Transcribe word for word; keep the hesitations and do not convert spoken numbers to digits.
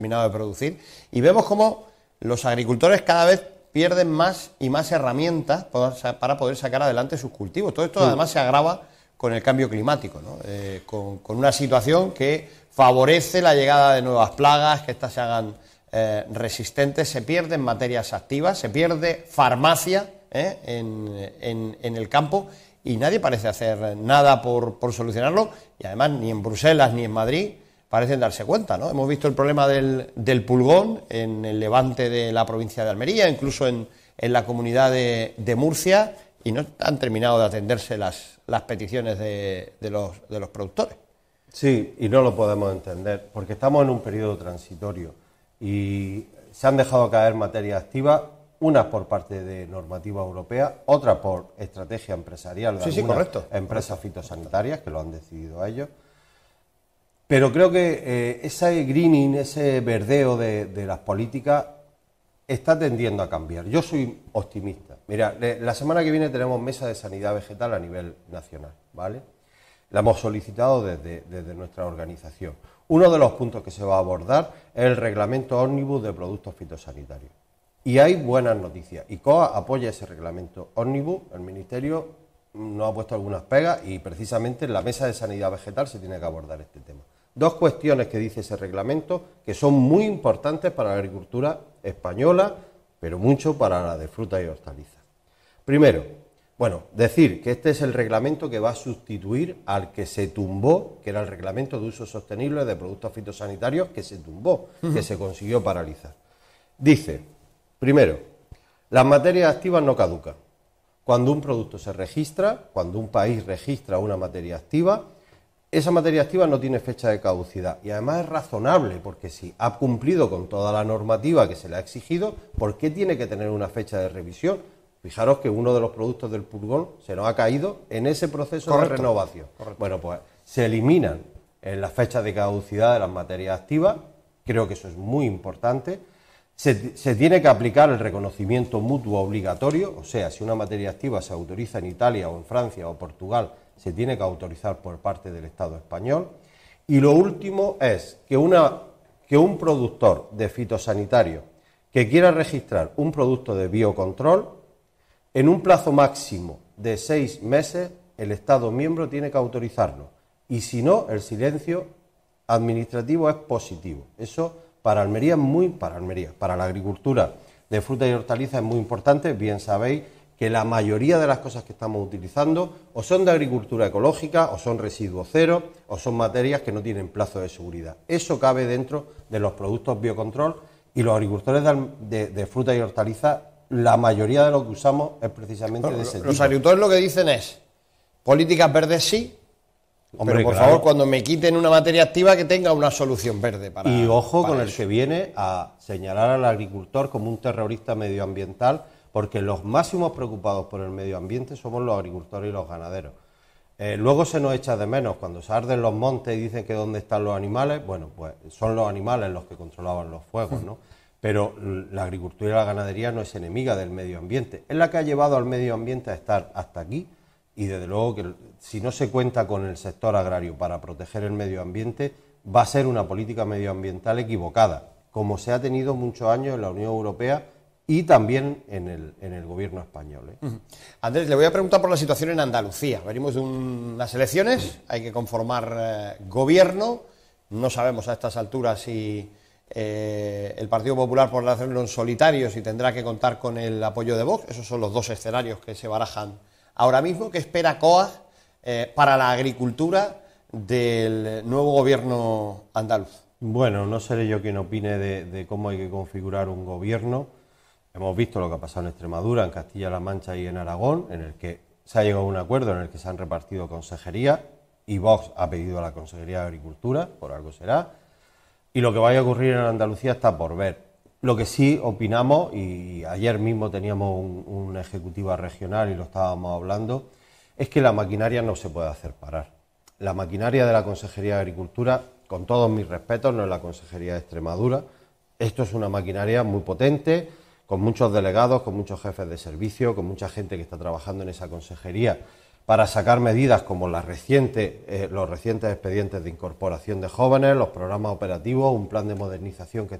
terminado de producir, y vemos cómo los agricultores cada vez pierden más y más herramientas para poder sacar adelante sus cultivos. Todo esto sí. Además se agrava con el cambio climático, ¿no? eh, con, con una situación que favorece la llegada de nuevas plagas, que éstas se hagan eh, resistentes, se pierden materias activas, se pierde farmacia eh, en, en, en el campo, y nadie parece hacer nada por, por solucionarlo, y además ni en Bruselas ni en Madrid parecen darse cuenta, ¿no? Hemos visto el problema del, del pulgón en el levante de la provincia de Almería, incluso en, en la comunidad de, de Murcia, y no han terminado de atenderse las, las peticiones de, de, los, de los productores. Sí, y no lo podemos entender, porque estamos en un periodo transitorio y se han dejado caer materias activas, unas por parte de normativa europea, otras por estrategia empresarial de sí, sí, correcto. empresas fitosanitarias, que lo han decidido ellos. Pero creo que eh, ese greening, ese verdeo de, de las políticas está tendiendo a cambiar. Yo soy optimista. Mira, la semana que viene tenemos mesa de sanidad vegetal a nivel nacional, ¿vale? La hemos solicitado desde, desde nuestra organización. Uno de los puntos que se va a abordar es el reglamento ómnibus de productos fitosanitarios. Y hay buenas noticias. I C O A apoya ese reglamento ómnibus, el Ministerio nos ha puesto algunas pegas y precisamente en la mesa de sanidad vegetal se tiene que abordar este tema. Dos cuestiones que dice ese reglamento que son muy importantes para la agricultura española, pero mucho para la de frutas y hortalizas. Primero, bueno, decir que este es el reglamento que va a sustituir al que se tumbó, que era el reglamento de uso sostenible de productos fitosanitarios, que se tumbó, uh-huh. que se consiguió paralizar. Dice, primero, las materias activas no caducan. Cuando un producto se registra, cuando un país registra una materia activa, esa materia activa no tiene fecha de caducidad y además es razonable porque si ha cumplido con toda la normativa que se le ha exigido, ¿por qué tiene que tener una fecha de revisión? Fijaros que uno de los productos del pulgón se nos ha caído en ese proceso Correcto. de renovación. Correcto. Bueno, pues se eliminan en las fechas de caducidad de las materias activas, creo que eso es muy importante. Se, se tiene que aplicar el reconocimiento mutuo obligatorio, o sea, si una materia activa se autoriza en Italia o en Francia o Portugal, se tiene que autorizar por parte del Estado español. Y lo último es que, una, que un productor de fitosanitario que quiera registrar un producto de biocontrol, en un plazo máximo de seis meses, el Estado miembro tiene que autorizarlo. Y si no, el silencio administrativo es positivo. Eso para Almería es muy, para Almería, para la agricultura de frutas y hortalizas es muy importante. Bien sabéis que la mayoría de las cosas que estamos utilizando o son de agricultura ecológica, o son residuos cero, o son materias que no tienen plazo de seguridad. Eso cabe dentro de los productos biocontrol y los agricultores de, de, de frutas y hortalizas, la mayoría de lo que usamos es precisamente bueno, de ese los tipo. Los agricultores lo que dicen es, políticas verdes sí, Hombre, pero por claro. favor, cuando me quiten una materia activa que tenga una solución verde para Y ojo para con eso. el que viene a señalar al agricultor como un terrorista medioambiental, porque los máximos preocupados por el medio ambiente somos los agricultores y los ganaderos. Eh, luego se nos echa de menos cuando se arden los montes y dicen que dónde están los animales. Bueno, pues son los animales los que controlaban los fuegos, ¿no? Pero la agricultura y la ganadería no es enemiga del medio ambiente. Es la que ha llevado al medio ambiente a estar hasta aquí y desde luego que si no se cuenta con el sector agrario para proteger el medio ambiente, va a ser una política medioambiental equivocada, como se ha tenido muchos años en la Unión Europea y también en el, en el gobierno español. ¿eh? Uh-huh. Andrés, le voy a preguntar por la situación en Andalucía. Venimos de un, unas elecciones, uh-huh. hay que conformar eh, gobierno, no sabemos a estas alturas si eh, el Partido Popular podrá hacerlo en solitario, si tendrá que contar con el apoyo de Vox. Esos son los dos escenarios que se barajan ahora mismo. ¿Qué espera C O A eh, para la agricultura del nuevo gobierno andaluz? Bueno, no seré yo quien opine de, de cómo hay que configurar un gobierno. Hemos visto lo que ha pasado en Extremadura, en Castilla-La Mancha y en Aragón, en el que se ha llegado a un acuerdo en el que se han repartido consejerías y Vox ha pedido a la Consejería de Agricultura, por algo será, y lo que vaya a ocurrir en Andalucía está por ver. Lo que sí opinamos, y ayer mismo teníamos un, una ejecutiva regional y lo estábamos hablando, es que la maquinaria no se puede hacer parar. La maquinaria de la Consejería de Agricultura, con todos mis respetos, no es la Consejería de Extremadura, esto es una maquinaria muy potente, con muchos delegados, con muchos jefes de servicio, con mucha gente que está trabajando en esa consejería para sacar medidas como la reciente, eh, los recientes expedientes de incorporación de jóvenes, los programas operativos, un plan de modernización que